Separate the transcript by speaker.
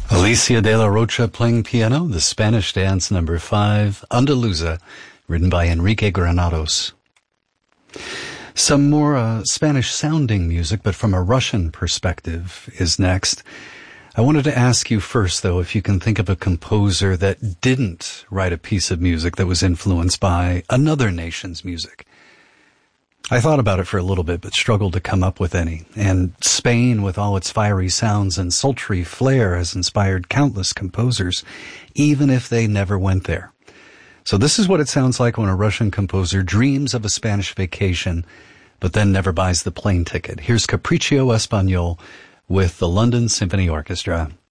Speaker 1: Alicia de la Rocha playing piano, the Spanish dance number 5, Andaluza, written by Enrique Granados. Some more Spanish-sounding music, but from a Russian perspective, is next. I wanted to ask you first, though, if you can think of a composer that didn't write a piece of music that was influenced by another nation's music. I thought about it for a little bit, but struggled to come up with any. And Spain, with all its fiery sounds and sultry flair, has inspired countless composers, even if they never went there. So this is what it sounds like when a Russian composer dreams of a Spanish vacation, but then never buys the plane ticket. Here's Capriccio Español with the London Symphony Orchestra.